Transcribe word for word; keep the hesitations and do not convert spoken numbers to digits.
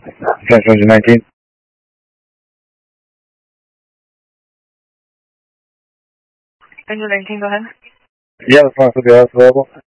Central nineteen. Central nineteen, go ahead. Yeah, the front of the available.